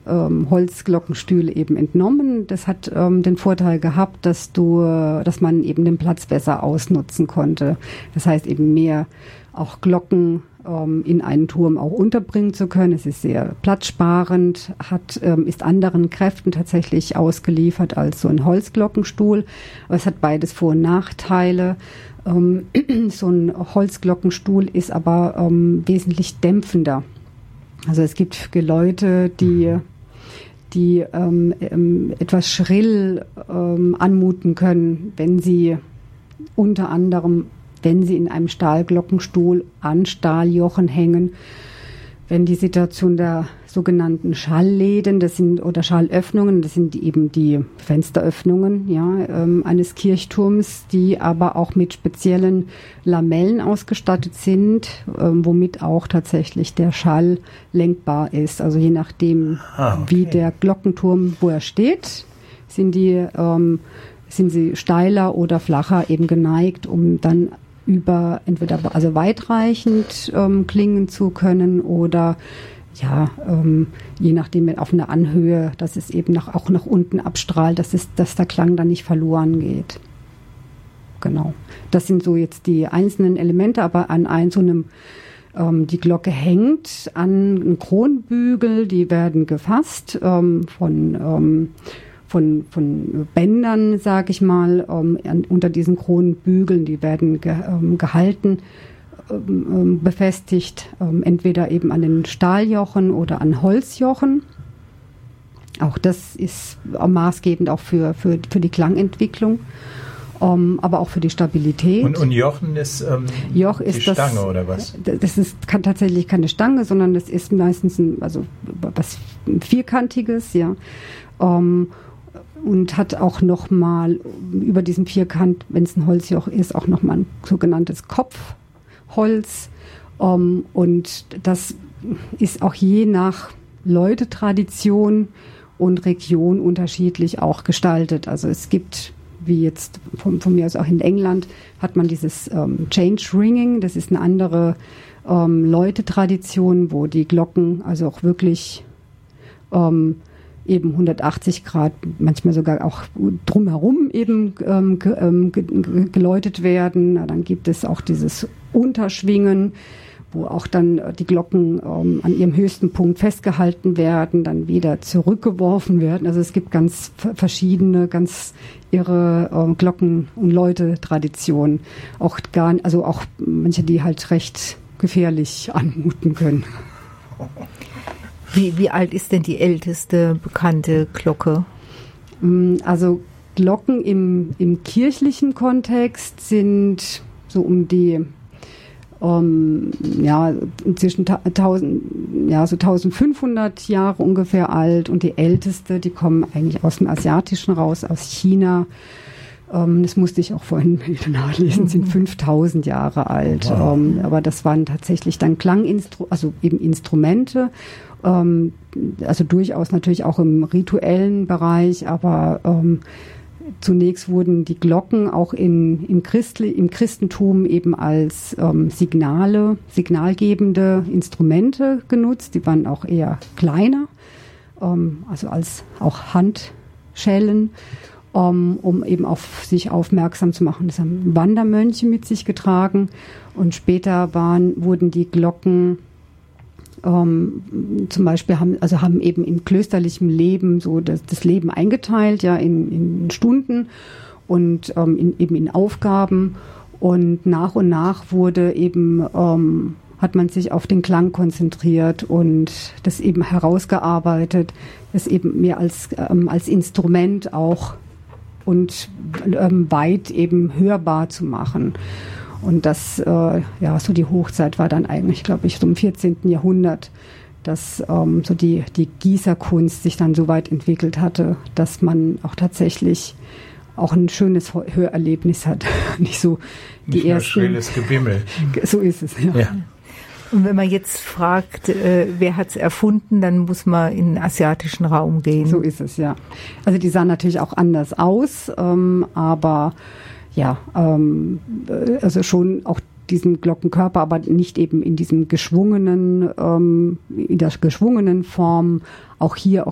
Holzglockenstühle eben entnommen. Das hat den Vorteil gehabt, dass man eben den Platz besser ausnutzen konnte. Das heißt eben mehr auch Glocken in einen Turm auch unterbringen zu können. Es ist sehr platzsparend, ist anderen Kräften tatsächlich ausgeliefert als so ein Holzglockenstuhl. Aber es hat beides Vor- und Nachteile. So ein Holzglockenstuhl ist aber wesentlich dämpfender. Also es gibt Geläute, die etwas schrill anmuten können, wenn sie unter anderem in einem Stahlglockenstuhl an Stahljochen hängen, wenn die Situation der sogenannten Schallläden, oder Schallöffnungen, das sind eben die Fensteröffnungen, eines Kirchturms, die aber auch mit speziellen Lamellen ausgestattet sind, womit auch tatsächlich der Schall lenkbar ist. Also je nachdem, wie der Glockenturm, wo er steht, sind sie steiler oder flacher eben geneigt, um dann entweder weitreichend klingen zu können oder je nachdem auf einer Anhöhe, dass es eben auch nach unten abstrahlt, dass der Klang dann nicht verloren geht. Genau. Das sind so jetzt die einzelnen Elemente, aber die Glocke hängt an einem Kronbügel, die werden gefasst von Bändern, sage ich mal, unter diesen Kronbügeln, die werden gehalten, befestigt, entweder eben an den Stahljochen oder an Holzjochen. Auch das ist maßgebend auch für die Klangentwicklung, aber auch für die Stabilität. Und Jochen ist Joch die ist Stange oder was? Das ist tatsächlich keine Stange, sondern das ist meistens was Vierkantiges, ja. Und hat auch nochmal über diesem Vierkant, wenn es ein Holzjoch ist, auch nochmal ein sogenanntes Kopfholz. Und das ist auch je nach Läutetradition und Region unterschiedlich auch gestaltet. Also es gibt, wie jetzt von mir aus auch in England, hat man dieses Change Ringing. Das ist eine andere Läutetradition, wo die Glocken also auch wirklich eben 180 Grad, manchmal sogar auch drumherum eben geläutet werden. Dann gibt es auch dieses Unterschwingen, wo auch dann die Glocken an ihrem höchsten Punkt festgehalten werden, dann wieder zurückgeworfen werden. Also es gibt ganz verschiedene, ganz irre Glocken- und Läutetraditionen. Auch manche, die halt recht gefährlich anmuten können. Wie alt ist denn die älteste bekannte Glocke? Also Glocken im kirchlichen Kontext sind so um die zwischen 1500 Jahre ungefähr alt, und die älteste, die kommen eigentlich aus dem Asiatischen raus, aus China. Das musste ich auch vorhin nachlesen, sind 5000 Jahre alt. Wow. Aber das waren tatsächlich dann also eben Instrumente, also durchaus natürlich auch im rituellen Bereich, aber zunächst wurden die Glocken auch im Christentum eben als signalgebende Instrumente genutzt. Die waren auch eher kleiner, also als auch Handschellen, um eben auf sich aufmerksam zu machen. Das haben Wandermönche mit sich getragen, und später wurden die Glocken zum Beispiel haben eben im klösterlichen Leben so das Leben eingeteilt, ja, in Stunden und in Aufgaben, und nach wurde eben hat man sich auf den Klang konzentriert und das eben herausgearbeitet, das eben mehr als Instrument auch und weit eben hörbar zu machen. Und das, so die Hochzeit war dann eigentlich, glaube ich, so im 14. Jahrhundert, dass so die Gießerkunst sich dann so weit entwickelt hatte, dass man auch tatsächlich auch ein schönes Hörerlebnis hat. Nicht so die nicht ersten. Nur schrilles Gebimmel. So ist es, ja. Und wenn man jetzt fragt, wer hat es erfunden, dann muss man in den asiatischen Raum gehen. So ist es, ja. Also die sahen natürlich auch anders aus, aber ja, also schon auch diesen Glockenkörper, aber nicht eben in diesem in der geschwungenen Form. Auch hier